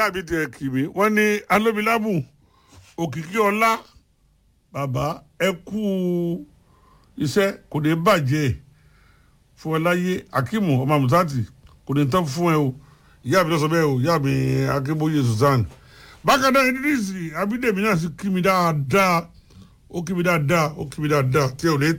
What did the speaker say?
àbí tiẹ̀ kì mí wọ́n ní alóbilábù òkìkí ọlá bàbá ẹ kú iṣẹ́ kò ní bàjẹ́ fún ẹ láyé Akímù ọmọ Mùsátì kò ní tán fún ẹ o ìyá mi lọ sọ bẹ́ẹ̀ o ìyá mi Akínbóyè Susan bákan náà Idris Abídèmí náà sì kí mi dáadáa ó kí mi dáadáa tí ò ní